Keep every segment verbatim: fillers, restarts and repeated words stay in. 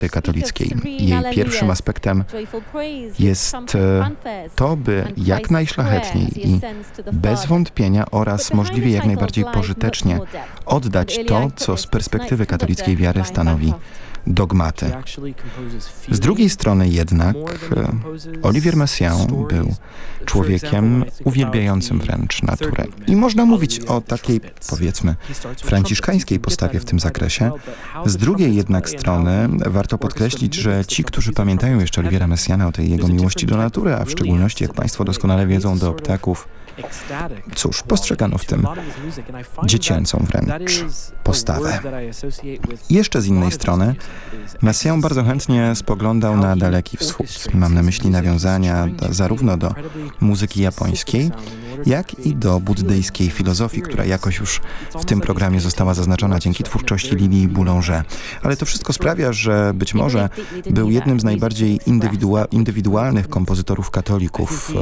katolickiej. Jej pierwszym aspektem jest to, by jak najszlachetniej i bez wątpienia oraz możliwie jak najbardziej pożytecznie oddać to, co z perspektywy katolickiej wiary stanowi dogmaty. Z drugiej strony jednak Olivier Messiaen był człowiekiem uwielbiającym wręcz naturę. I można mówić o takiej, powiedzmy, franciszkańskiej postawie w tym zakresie. Z drugiej jednak strony warto podkreślić, że ci, którzy pamiętają jeszcze Oliviera Messiaena o tej jego miłości do natury, a w szczególności, jak Państwo doskonale wiedzą, do ptaków, cóż, postrzegano w tym dziecięcą wręcz postawę. Jeszcze z innej strony Messiaen bardzo chętnie spoglądał na Daleki Wschód. Mam na myśli nawiązania do, zarówno do muzyki japońskiej, jak i do buddyjskiej filozofii, która jakoś już w tym programie została zaznaczona dzięki twórczości Lili Boulanger. Ale to wszystko sprawia, że być może był jednym z najbardziej indywidua- indywidualnych kompozytorów katolików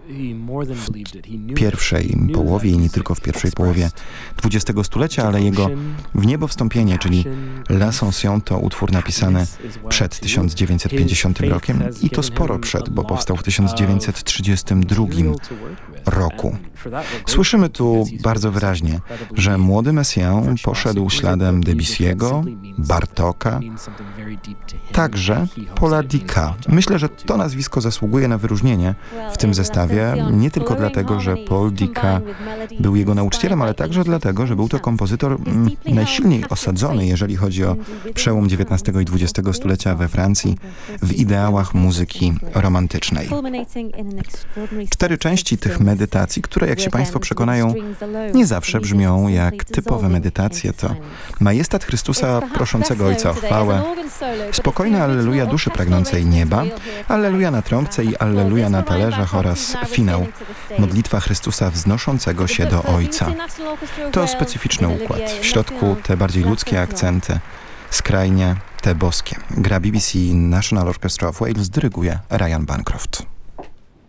w pierwszej połowie i nie tylko w pierwszej połowie dwudziestego stulecia, ale jego W niebo wstąpienie, czyli L'Ascension, to utwór napisany przed tysiąc dziewięćset pięćdziesiątym rokiem i to sporo przed, bo powstał w tysiąc dziewięćset trzydziestym drugim roku. Słyszymy tu bardzo wyraźnie, że młody Messiaen poszedł śladem Debussy'ego, Bartoka, także Paula Dicka. Myślę, że to nazwisko zasługuje na wyróżnienie w tym zestawie, nie tylko dlatego, że Paul Dicka był jego nauczycielem, ale także dlatego, że był to kompozytor m, najsilniej osadzony, jeżeli chodzi o przełom dziewiętnastego i dwudziestego stulecia we Francji, w ideałach muzyki romantycznej. Cztery części tych medytacji, które, jak się Państwo przekonają, nie zawsze brzmią jak typowe medytacje, to Majestat Chrystusa proszącego Ojca o chwałę, spokojna Alleluja duszy pragnącej nieba, Alleluja na trąbce i Alleluja na talerzach oraz finał, modlitwa Chrystusa wznoszącego się do Ojca. To specyficzny układ. W środku te bardziej ludzkie akcenty, skrajnie te boskie. Gra B B C National Orchestra of Wales, dyryguje Ryan Bancroft.